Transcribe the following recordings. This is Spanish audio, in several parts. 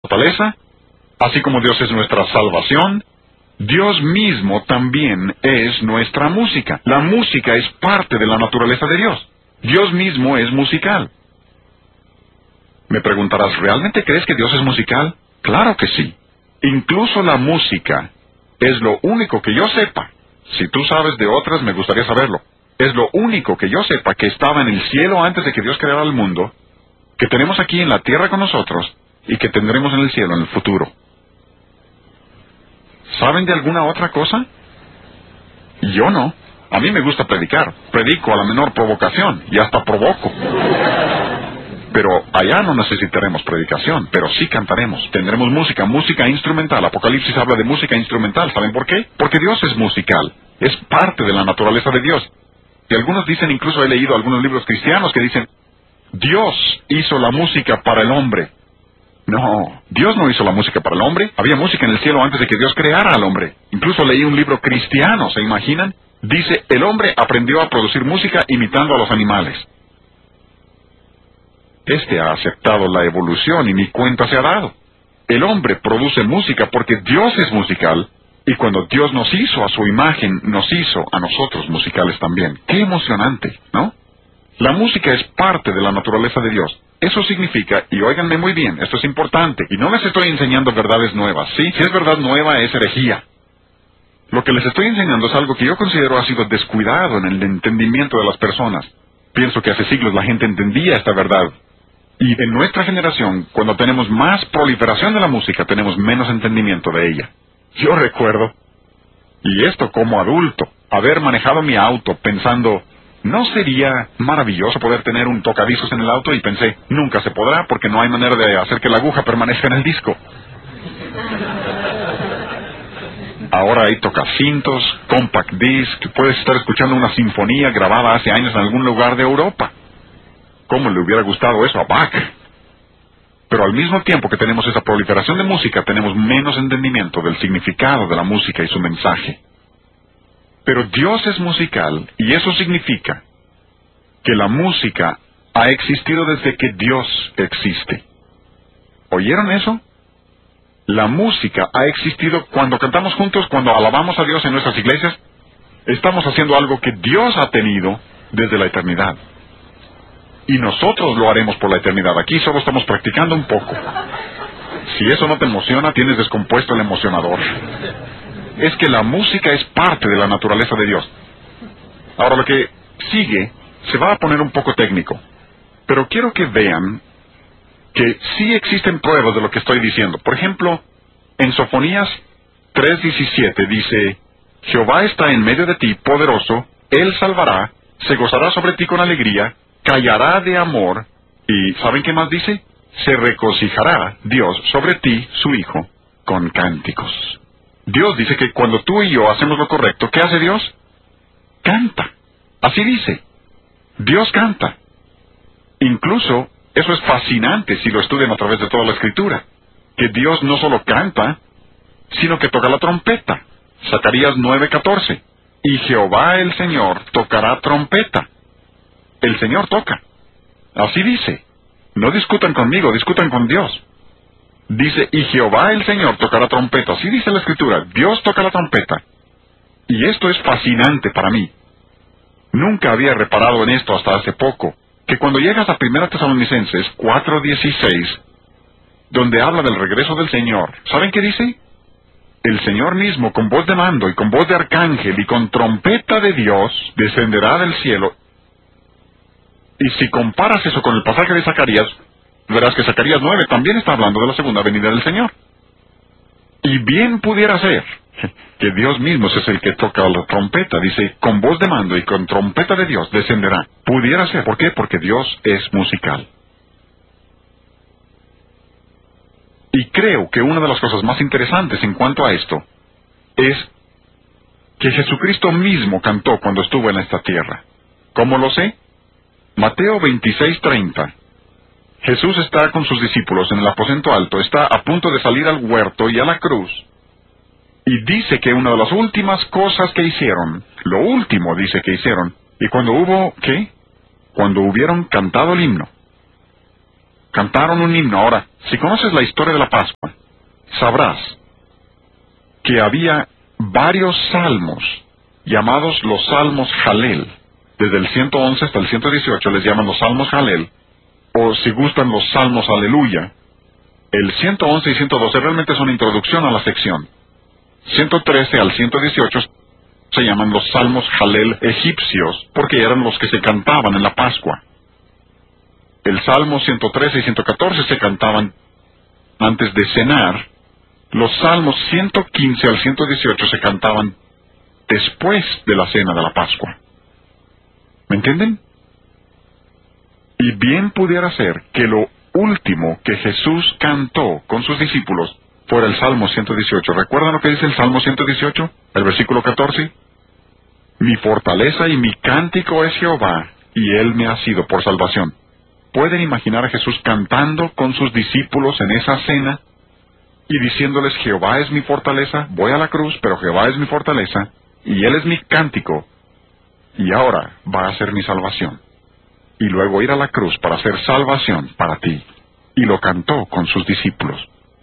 fortaleza, así como Dios es nuestra salvación, Dios mismo también es nuestra música. La música es parte de la naturaleza de Dios. Dios mismo es musical. Me preguntarás, ¿realmente crees que Dios es musical? Claro que sí. Incluso la música es lo único que yo sepa. Si tú sabes de otras, me gustaría saberlo. Es lo único que yo sepa que estaba en el cielo antes de que Dios creara el mundo, que tenemos aquí en la tierra con nosotros y que tendremos en el cielo en el futuro. ¿Saben de alguna otra cosa? Yo no. A mí me gusta predicar. Predico a la menor provocación y hasta provoco. Pero allá no necesitaremos predicación, pero sí cantaremos. Tendremos música, música instrumental. Apocalipsis habla de música instrumental. ¿Saben por qué? Porque Dios es musical. Es parte de la naturaleza de Dios. Y algunos dicen, incluso he leído algunos libros cristianos que dicen, Dios hizo la música para el hombre. No, Dios no hizo la música para el hombre. Había música en el cielo antes de que Dios creara al hombre. Incluso leí un libro cristiano, ¿se imaginan? Dice, el hombre aprendió a producir música imitando a los animales. Este ha aceptado la evolución y ni cuenta se ha dado. El hombre produce música porque Dios es musical, y cuando Dios nos hizo a su imagen, nos hizo a nosotros musicales también. ¡Qué emocionante!, ¿no? La música es parte de la naturaleza de Dios. Eso significa, y óiganme muy bien, esto es importante, y no les estoy enseñando verdades nuevas, ¿sí? Si es verdad nueva, es herejía. Lo que les estoy enseñando es algo que yo considero ha sido descuidado en el entendimiento de las personas. Pienso que hace siglos la gente entendía esta verdad. Y en nuestra generación, cuando tenemos más proliferación de la música, tenemos menos entendimiento de ella. Yo recuerdo, y esto como adulto, haber manejado mi auto pensando, ¿no sería maravilloso poder tener un tocadiscos en el auto? Y pensé, nunca se podrá porque no hay manera de hacer que la aguja permanezca en el disco. Ahora hay tocacintos, compact disc, puedes estar escuchando una sinfonía grabada hace años en algún lugar de Europa. ¿Cómo le hubiera gustado eso a Bach? Pero al mismo tiempo que tenemos esa proliferación de música, tenemos menos entendimiento del significado de la música y su mensaje. Pero Dios es musical, y eso significa que la música ha existido desde que Dios existe. ¿Oyeron eso? La música ha existido cuando cantamos juntos, cuando alabamos a Dios en nuestras iglesias. Estamos haciendo algo que Dios ha tenido desde la eternidad. Y nosotros lo haremos por la eternidad. Aquí solo estamos practicando un poco. Si eso no te emociona, tienes descompuesto el emocionador. Es que la música es parte de la naturaleza de Dios. Ahora lo que sigue se va a poner un poco técnico, pero quiero que vean que sí existen pruebas de lo que estoy diciendo. Por ejemplo, en Sofonías 3:17 dice, Jehová está en medio de ti, poderoso, Él salvará, se gozará sobre ti con alegría, callará de amor, y ¿saben qué más dice? Se regocijará Dios sobre ti, su Hijo, con cánticos. Dios dice que cuando tú y yo hacemos lo correcto, ¿qué hace Dios? Canta. Así dice. Dios canta. Incluso, eso es fascinante si lo estudian a través de toda la Escritura, que Dios no solo canta, sino que toca la trompeta. Zacarías 9:14. Y Jehová el Señor tocará trompeta. El Señor toca. Así dice. No discutan conmigo, discutan con Dios. Dice, y Jehová el Señor tocará trompeta. Así dice la Escritura, Dios toca la trompeta. Y esto es fascinante para mí. Nunca había reparado en esto hasta hace poco, que cuando llegas a 1 Tesalonicenses 4:16, donde habla del regreso del Señor, ¿saben qué dice? El Señor mismo, con voz de mando y con voz de arcángel y con trompeta de Dios, descenderá del cielo. Y si comparas eso con el pasaje de Zacarías, verás que Zacarías 9 también está hablando de la segunda venida del Señor. Y bien pudiera ser que Dios mismo es el que toca la trompeta. Dice, con voz de mando y con trompeta de Dios descenderá. Pudiera ser. ¿Por qué? Porque Dios es musical. Y creo que una de las cosas más interesantes en cuanto a esto es que Jesucristo mismo cantó cuando estuvo en esta tierra. ¿Cómo lo sé? Mateo 26:30. Jesús está con sus discípulos en el aposento alto, está a punto de salir al huerto y a la cruz, y dice que una de las últimas cosas que hicieron, lo último dice que hicieron, y cuando hubo, ¿qué? Cuando hubieron cantado el himno, Cantaron un himno. Ahora, si conoces la historia de la Pascua, sabrás que había varios salmos llamados los salmos Jalel. Desde el 111 hasta el 118 les llaman los salmos Jalel, o si gustan los salmos Aleluya. El 111 y 112 realmente son introducción a la sección. 113 al 118 se llaman los salmos Jalel egipcios, porque eran los que se cantaban en la Pascua. El salmo 113 y 114 se cantaban antes de cenar. Los salmos 115 al 118 se cantaban después de la cena de la Pascua. ¿Me entienden? Y bien pudiera ser que lo último que Jesús cantó con sus discípulos fuera el Salmo 118. ¿Recuerdan lo que dice el Salmo 118? El versículo 14. Mi fortaleza y mi cántico es Jehová, y Él me ha sido por salvación. ¿Pueden imaginar a Jesús cantando con sus discípulos en esa cena y diciéndoles, Jehová es mi fortaleza, voy a la cruz, pero Jehová es mi fortaleza, y Él es mi cántico, y ahora va a ser mi salvación? Y luego ir a la cruz para hacer salvación para ti. Y lo cantó con sus discípulos.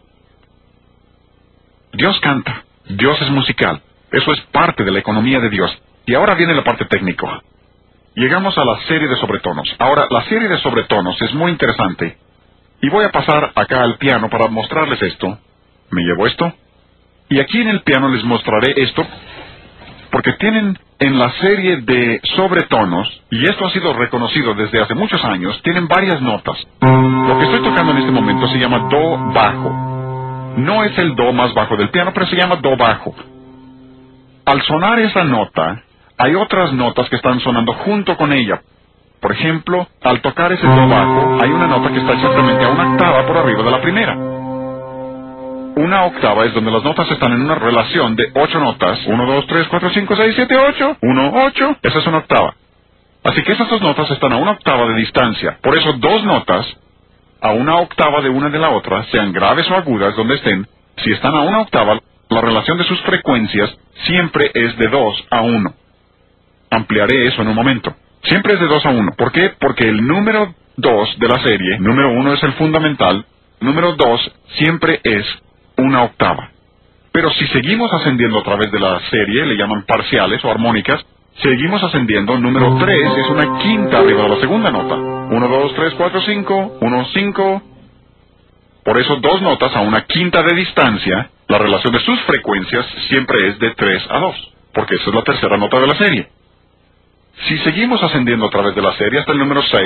Dios canta, Dios es musical, eso es parte de la economía de Dios. Y ahora viene la parte técnica. Llegamos a la serie de sobretonos. Ahora, la serie de sobretonos es muy interesante. Y voy a pasar acá al piano para mostrarles esto. Me llevo esto. Y aquí en el piano les mostraré esto, porque tienen en la serie de sobretonos, y esto ha sido reconocido desde hace muchos años, tienen varias notas. Lo que estoy tocando en este momento se llama do bajo. No es el do más bajo del piano, pero se llama do bajo. Al sonar esa nota, hay otras notas que están sonando junto con ella. Por ejemplo, al tocar ese do bajo, hay una nota que está exactamente a una octava por arriba de la primera. Una octava es donde las notas están en una relación de 8 notas. 1, 2, 3, 4, 5, 6, 7, 8. 1, 8. Esa es una octava. Así que esas dos notas están a una octava de distancia. Por eso dos notas a una octava de una de la otra, sean graves o agudas donde estén, si están a una octava, la relación de sus frecuencias siempre es de 2 a 1. Ampliaré eso en un momento. Siempre es de 2 a 1. ¿Por qué? Porque el número 2 de la serie, número 1 es el fundamental, número 2 siempre es una octava. Pero si seguimos ascendiendo a través de la serie, le llaman parciales o armónicas, seguimos ascendiendo, número 3 es una quinta arriba de la segunda nota. 1, 2, 3, 4, 5, 1, 5. Por eso dos notas a una quinta de distancia, la relación de sus frecuencias siempre es de 3 a 2, porque esa es la tercera nota de la serie. Si seguimos ascendiendo a través de la serie hasta el número 6,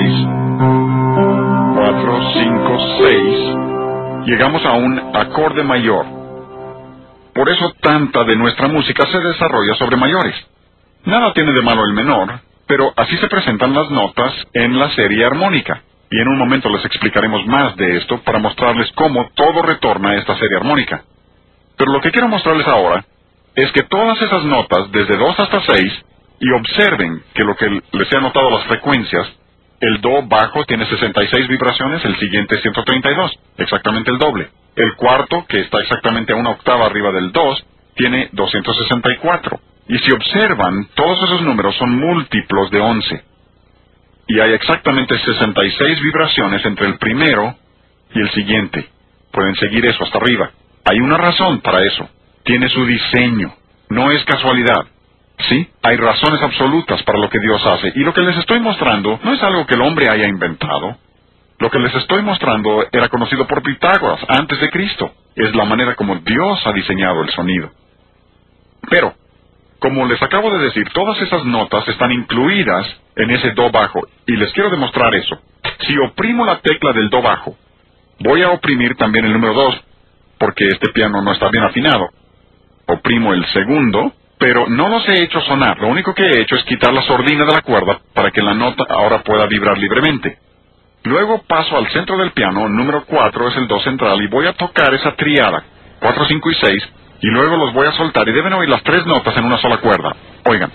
4, 5, 6, llegamos a un acorde mayor. Por eso tanta de nuestra música se desarrolla sobre mayores. Nada tiene de malo el menor, pero así se presentan las notas en la serie armónica. Y en un momento les explicaremos más de esto para mostrarles cómo todo retorna a esta serie armónica. Pero lo que quiero mostrarles ahora es que todas esas notas, desde 2 hasta 6, y observen que lo que les he anotado las frecuencias, el do bajo tiene 66 vibraciones, el siguiente 132, exactamente el doble. El cuarto, que está exactamente a una octava arriba del 2, tiene 264. Y si observan, todos esos números son múltiplos de 11. Y hay exactamente 66 vibraciones entre el primero y el siguiente. Pueden seguir eso hasta arriba. Hay una razón para eso. Tiene su diseño. No es casualidad. Sí, hay razones absolutas para lo que Dios hace. Y lo que les estoy mostrando no es algo que el hombre haya inventado. Lo que les estoy mostrando era conocido por Pitágoras antes de Cristo. Es la manera como Dios ha diseñado el sonido. Pero, como les acabo de decir, todas esas notas están incluidas en ese do bajo. Y les quiero demostrar eso. Si oprimo la tecla del do bajo, voy a oprimir también el número 2, porque este piano no está bien afinado. Oprimo el segundo, pero no los he hecho sonar. Lo único que he hecho es quitar la sordina de la cuerda para que la nota ahora pueda vibrar libremente. Luego paso al centro del piano, número 4 es el do central, y voy a tocar esa triada, 4, 5 y 6, y luego los voy a soltar, y deben oír las 3 notas en una sola cuerda. Oigan.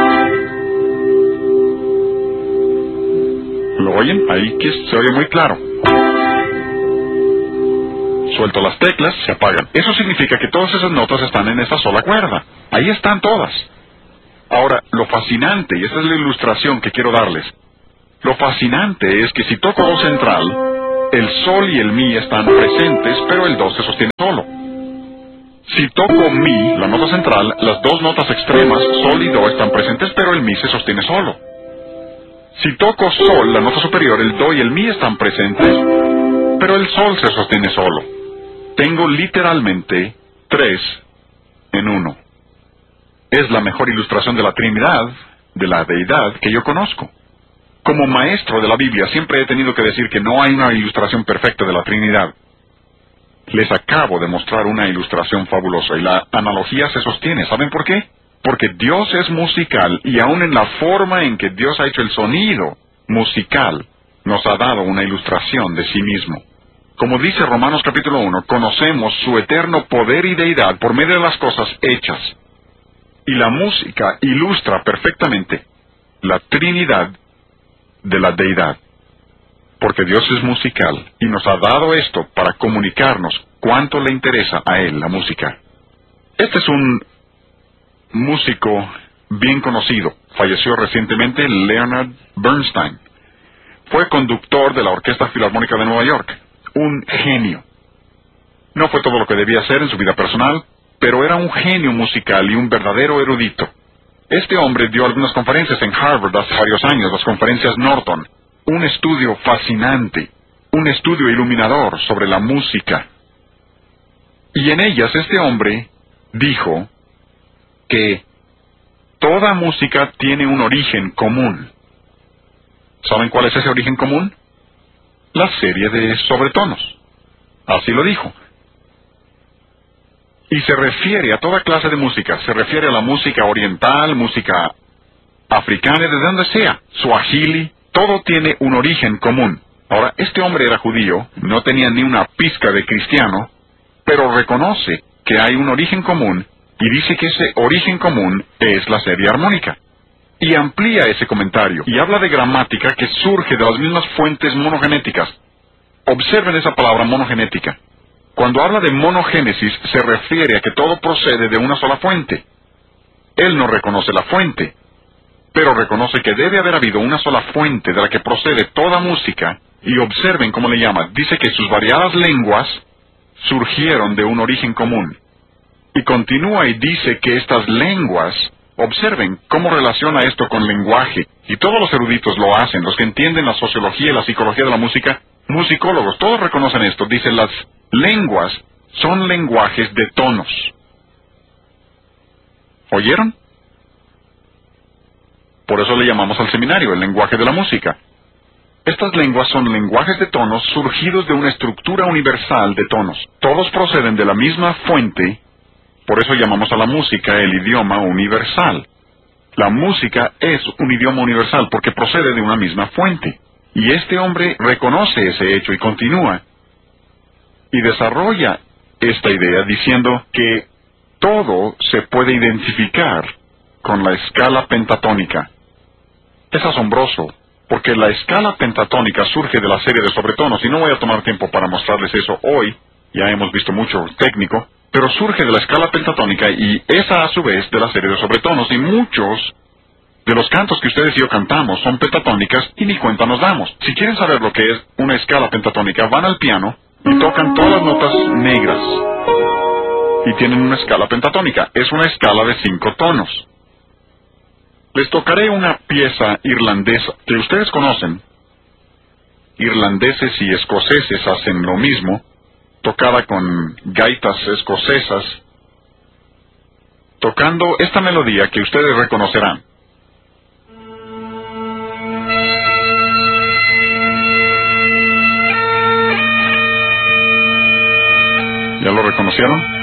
¿Lo oyen? Ahí que se oye muy claro. Suelto las teclas, se apagan. Eso significa que todas esas notas están en esa sola cuerda. Ahí están todas. Ahora, lo fascinante, y esa es la ilustración que quiero darles, lo fascinante es que si toco do central, el sol y el mi están presentes, pero el do se sostiene solo. Si toco mi, la nota central, las dos notas extremas, sol y do, están presentes, pero el mi se sostiene solo. Si toco sol, la nota superior, el do y el mi están presentes, pero el sol se sostiene solo. Tengo literalmente 3 en 1. Es la mejor ilustración de la Trinidad, de la deidad, que yo conozco. Como maestro de la Biblia siempre he tenido que decir que no hay una ilustración perfecta de la Trinidad. Les acabo de mostrar una ilustración fabulosa y la analogía se sostiene. ¿Saben por qué? Porque Dios es musical y aun en la forma en que Dios ha hecho el sonido musical, nos ha dado una ilustración de sí mismo. Como dice Romanos capítulo 1, conocemos su eterno poder y deidad por medio de las cosas hechas. Y la música ilustra perfectamente la Trinidad de la deidad. Porque Dios es musical y nos ha dado esto para comunicarnos cuánto le interesa a Él la música. Este es un músico bien conocido. Falleció recientemente, Leonard Bernstein. Fue conductor de la Orquesta Filarmónica de Nueva York. Un genio. No fue todo lo que debía ser en su vida personal, pero era un genio musical y un verdadero erudito. Este hombre dio algunas conferencias en Harvard hace varios años, las conferencias Norton. Un estudio fascinante, un estudio iluminador sobre la música. Y en ellas este hombre dijo que toda música tiene un origen común. ¿Saben cuál es ese origen común? La serie de sobretonos. Así lo dijo. Y se refiere a toda clase de música. Se refiere a la música oriental, música africana, de donde sea, suajili. Todo tiene un origen común. Ahora, este hombre era judío, no tenía ni una pizca de cristiano, pero reconoce que hay un origen común y dice que ese origen común es la serie armónica. Y amplía ese comentario y habla de gramática que surge de las mismas fuentes monogenéticas. Observen esa palabra monogenética. Cuando habla de monogénesis se refiere a que todo procede de una sola fuente. Él no reconoce la fuente, pero reconoce que debe haber habido una sola fuente de la que procede toda música, y observen cómo le llama. Dice que sus variadas lenguas surgieron de un origen común. Y continúa y dice que estas lenguas, observen cómo relaciona esto con lenguaje, y todos los eruditos lo hacen, los que entienden la sociología y la psicología de la música, musicólogos, todos reconocen esto. Dice, las lenguas son lenguajes de tonos. ¿Oyeron? Por eso le llamamos al seminario el lenguaje de la música. Estas lenguas son lenguajes de tonos surgidos de una estructura universal de tonos. Todos proceden de la misma fuente, por eso llamamos a la música el idioma universal. La música es un idioma universal porque procede de una misma fuente. Y este hombre reconoce ese hecho y continúa y desarrolla esta idea diciendo que todo se puede identificar con la escala pentatónica. Es asombroso, porque la escala pentatónica surge de la serie de sobretonos, y no voy a tomar tiempo para mostrarles eso hoy, ya hemos visto mucho técnico, pero surge de la escala pentatónica y esa a su vez de la serie de sobretonos, y muchos de los cantos que ustedes y yo cantamos son pentatónicas y ni cuenta nos damos. Si quieren saber lo que es una escala pentatónica, van al piano y tocan todas las notas negras y tienen una escala pentatónica. Es una escala de 5 tonos. Les tocaré una pieza irlandesa que ustedes conocen. Irlandeses y escoceses hacen lo mismo, tocada con gaitas escocesas, tocando esta melodía que ustedes reconocerán. ¿Ya lo reconocieron?